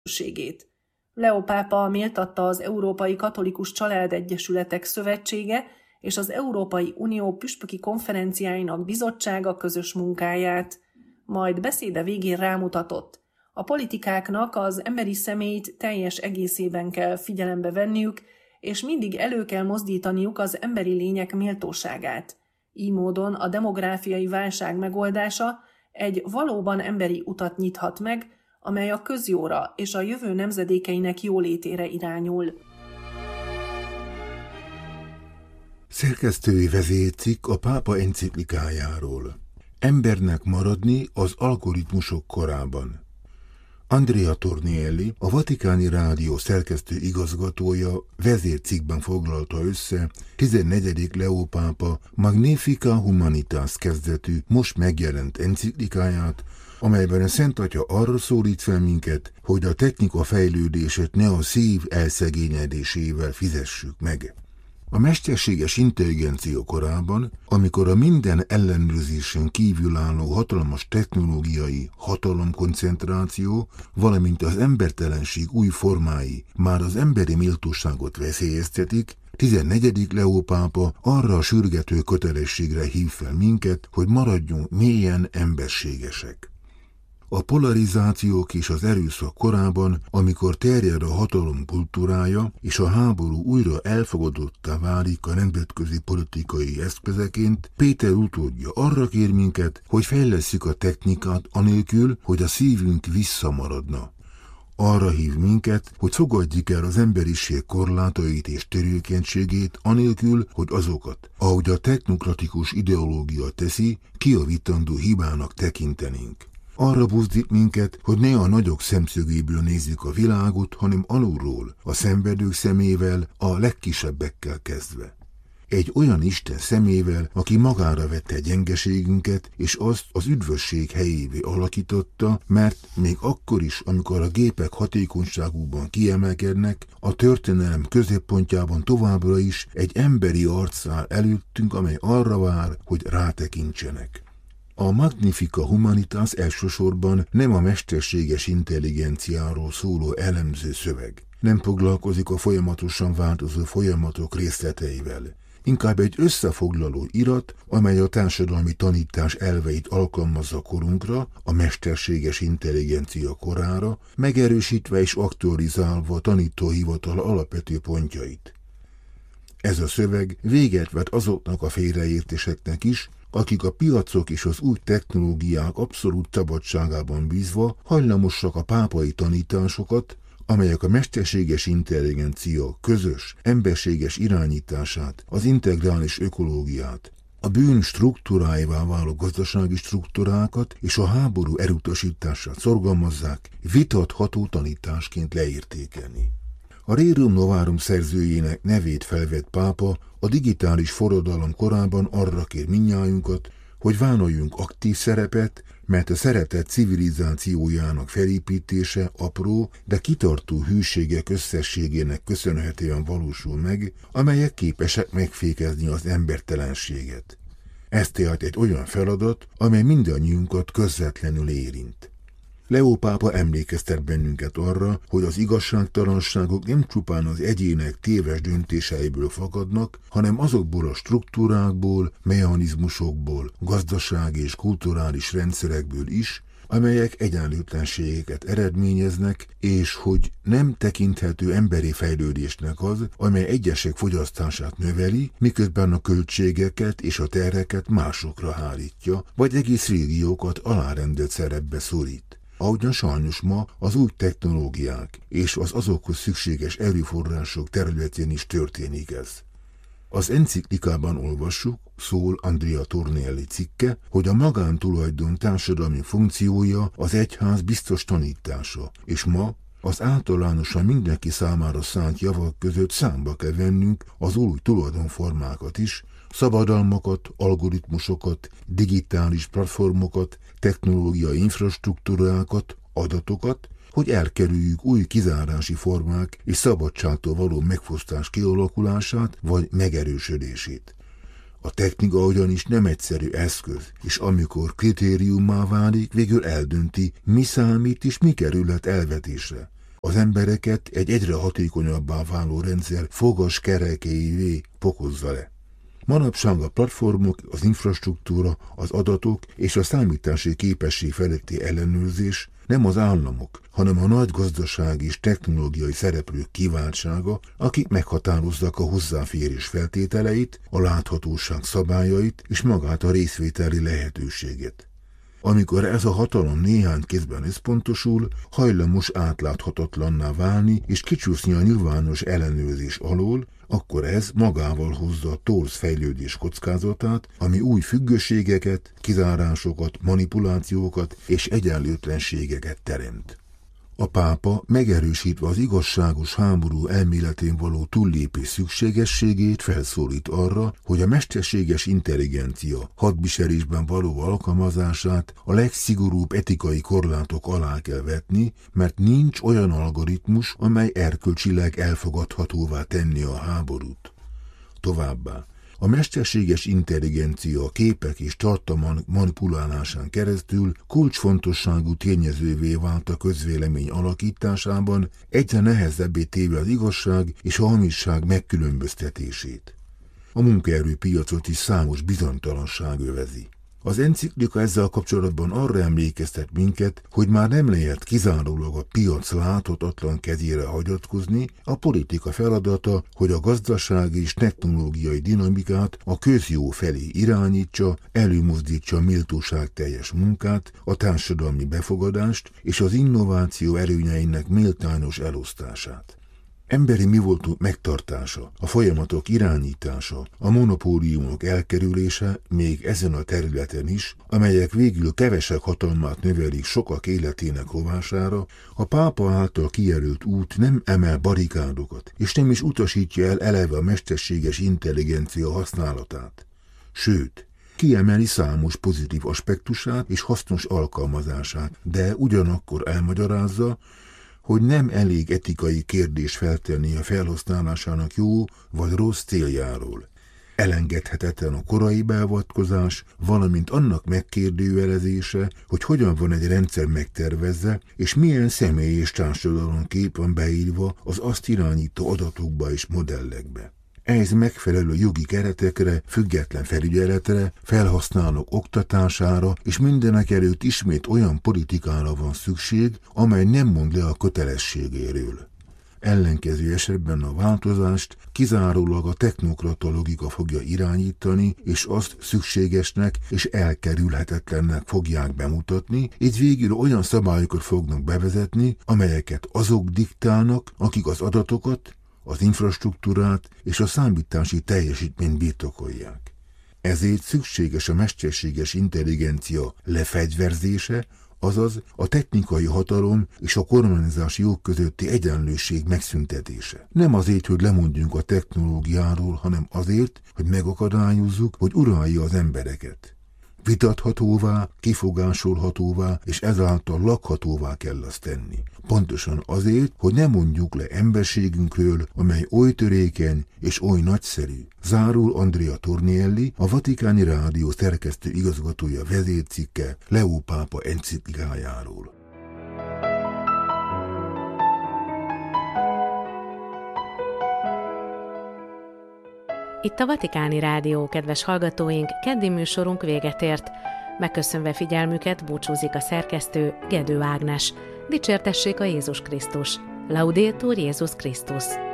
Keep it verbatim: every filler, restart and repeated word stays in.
felelősségét. Leó pápa méltatta az Európai Katolikus Családegyesületek Szövetsége és az Európai Unió püspöki konferenciáinak bizottsága közös munkáját. Majd beszéde végén rámutatott: a politikáknak az emberi személyt teljes egészében kell figyelembe venniük, és mindig elő kell mozdítaniuk az emberi lények méltóságát. Így módon a demográfiai válság megoldása egy valóban emberi utat nyithat meg, amely a közjóra és a jövő nemzedékeinek jólétére irányul. Szerkesztői vezércikk a pápa enciklikájáról. Embernek maradni az algoritmusok korában. Andrea Tornielli, a Vatikáni Rádió szerkesztő igazgatója vezércikkben foglalta össze tizennegyedik Leó pápa Magnificat Humanitas kezdetű, most megjelent enciklikáját, amelyben a Szent Atya arra szólít fel minket, hogy a technika fejlődését ne a szív elszegényedésével fizessük meg. A mesterséges intelligencia korában, amikor a minden ellenőrzésen kívül álló hatalmas technológiai hatalomkoncentráció, valamint az embertelenség új formái már az emberi méltóságot veszélyeztetik, tizennegyedik Leó pápa arra a sürgető kötelességre hív fel minket, hogy maradjunk mélyen emberségesek. A polarizációk és az erőszak korában, amikor terjed a hatalom kultúrája, és a háború újra elfogadottá válik a nemzetközi politikai eszközeként, Péter utódja arra kér minket, hogy fejlesszük a technikát anélkül, hogy a szívünk visszamaradna. Arra hív minket, hogy fogadjuk el az emberiség korlátait és törőkenységét anélkül, hogy azokat, ahogy a technokratikus ideológia teszi, kijavítandó hibának tekintenénk. Arra buzdít minket, hogy ne a nagyok szemszögéből nézzük a világot, hanem alulról, a szenvedők szemével, a legkisebbekkel kezdve. Egy olyan Isten szemével, aki magára vette gyengeségünket, és azt az üdvösség helyévé alakította, mert még akkor is, amikor a gépek hatékonyságukban kiemelkednek, a történelem középpontjában továbbra is egy emberi arc áll előttünk, amely arra vár, hogy rátekintsenek. A Magnificat Humanitas elsősorban nem a mesterséges intelligenciáról szóló elemző szöveg. Nem foglalkozik a folyamatosan változó folyamatok részleteivel. Inkább egy összefoglaló irat, amely a társadalmi tanítás elveit alkalmazza korunkra, a mesterséges intelligencia korára, megerősítve és aktualizálva a tanítóhivatal alapvető pontjait. Ez a szöveg véget vet azoknak a félreértéseknek is, akik a piacok és az új technológiák abszolút szabadságában bízva hajlamosak a pápai tanításokat, amelyek a mesterséges intelligencia közös, emberséges irányítását, az integrális ökológiát, a bűn struktúráivá váló gazdasági struktúrákat és a háború elutasítását szorgalmazzák, vitatható tanításként leértékelni. A Rerum Novarum szerzőjének nevét felvett pápa a digitális forradalom korában arra kér mindnyájunkat, hogy vállaljunk aktív szerepet, mert a szeretet civilizációjának felépítése apró, de kitartó hűségek összességének köszönhetően valósul meg, amelyek képesek megfékezni az embertelenséget. Ez tehát egy olyan feladat, amely mindannyiunkat közvetlenül érint. Leó pápa emlékeztet bennünket arra, hogy az igazságtalanságok nem csupán az egyének téves döntéseiből fakadnak, hanem azokból a struktúrákból, mechanizmusokból, gazdasági és kulturális rendszerekből is, amelyek egyenlőtlenségeket eredményeznek, és hogy nem tekinthető emberi fejlődésnek az, amely egyesek fogyasztását növeli, miközben a költségeket és a terheket másokra hárítja, vagy egész régiókat alárendelt szerepbe szorít. Ahogyan sajnos ma az új technológiák és az azokhoz szükséges erőforrások területén is történik ez. Az enciklikában olvassuk, szól Andrea Tornielli cikke, hogy a magántulajdon társadalmi funkciója az egyház biztos tanítása, és ma az általánosan mindenki számára szánt javak között számba kell vennünk az új tulajdonformákat is, szabadalmakat, algoritmusokat, digitális platformokat, technológiai infrastruktúrákat, adatokat, hogy elkerüljük új kizárási formák és szabadságtól való megfosztás kialakulását vagy megerősödését. A technika ugyanis nem egyszerű eszköz, és amikor kritériummá válik, végül eldönti, mi számít és mi kerülhet elvetésre. az embereket egy egyre hatékonyabbá váló rendszer fogas kerekeivé pokozza le. Manapság a platformok, az infrastruktúra, az adatok és a számítási képesség feletti ellenőrzés nem az államok, hanem a nagy gazdasági és technológiai szereplők kiváltsága, akik meghatározzák a hozzáférés feltételeit, a láthatóság szabályait és magát a részvételi lehetőséget. Amikor ez a hatalom néhány kézben összpontosul, hajlamos átláthatatlanná válni és kicsúszni a nyilvános ellenőrzés alól, akkor ez magával hozza a torz fejlődés kockázatát, ami új függőségeket, kizárásokat, manipulációkat és egyenlőtlenségeket teremt. A pápa megerősítve az igazságos háború elméletén való túllépés szükségességét felszólít arra, hogy a mesterséges intelligencia hadviselésben való alkalmazását a legszigorúbb etikai korlátok alá kell vetni, mert nincs olyan algoritmus, amely erkölcsileg elfogadhatóvá tenni a háborút. Továbbá, a mesterséges intelligencia képek és tartalmak manipulálásán keresztül kulcsfontosságú tényezővé vált a közvélemény alakításában, egyre nehezebbé téve az igazság és a hamisság megkülönböztetését. A munkaerőpiacot is számos bizonytalanság övezi. Az enciklika ezzel kapcsolatban arra emlékeztet minket, hogy már nem lehet kizárólag a piac láthatatlan kezére hagyatkozni, a politika feladata, hogy a gazdasági és technológiai dinamikát a közjó felé irányítsa, előmozdítsa a méltóságteljes munkát, a társadalmi befogadást és az innováció előnyeinek méltányos elosztását. Emberi mivoltunk megtartása, a folyamatok irányítása, a monopóliumok elkerülése még ezen a területen is, amelyek végül kevesek hatalmát növelik sokak életének rovására, a pápa által kijelölt út nem emel barikádokat, és nem is utasítja el eleve a mesterséges intelligencia használatát. Sőt, kiemeli számos pozitív aspektusát és hasznos alkalmazását, de ugyanakkor elmagyarázza, hogy nem elég etikai kérdés feltenni a felhasználásának jó vagy rossz céljáról. Elengedhetetlen a korai beavatkozás, valamint annak megkérdőjelezése, hogy hogyan van egy rendszer megtervezve, és milyen személy és társadalomkép van beírva az azt irányító adatokba és modellekbe. Ehhez megfelelő jogi keretekre, független felügyeletre, felhasználók oktatására és mindenekelőtt ismét olyan politikára van szükség, amely nem mond le a kötelességéről. Ellenkező esetben a változást kizárólag a technokrata logika fogja irányítani, és azt szükségesnek és elkerülhetetlennek fogják bemutatni, így végül olyan szabályokat fognak bevezetni, amelyeket azok diktálnak, akik az adatokat, az infrastruktúrát és a számítási teljesítményt birtokolják. Ezért szükséges a mesterséges intelligencia lefegyverzése, azaz a technikai hatalom és a kormányzási jog közötti egyenlőség megszüntetése. Nem azért, hogy lemondjunk a technológiáról, hanem azért, hogy megakadályozzuk, hogy uralja az embereket. Vitathatóvá, kifogásolhatóvá és ezáltal lakhatóvá kell azt tenni. Pontosan azért, hogy ne mondjuk le emberségünkről, amely oly törékeny és oly nagyszerű. Zárul Andrea Tornielli, a Vatikáni Rádió szerkesztő igazgatója vezércikke Leó pápa enciklikájáról. Itt a Vatikáni Rádió, kedves hallgatóink, keddi műsorunk véget ért. Megköszönve figyelmüket búcsúzik a szerkesztő, Gedő Ágnes. Dicsértessék a Jézus Krisztus. Laudetur Jézus Krisztus.